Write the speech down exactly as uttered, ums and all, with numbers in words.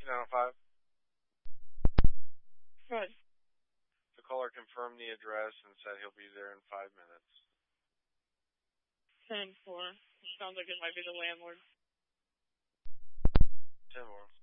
Yankee nine oh five. Good. The caller confirmed the address and said he'll be there in five minutes. ten four. Sounds like it might be the landlord. ten more.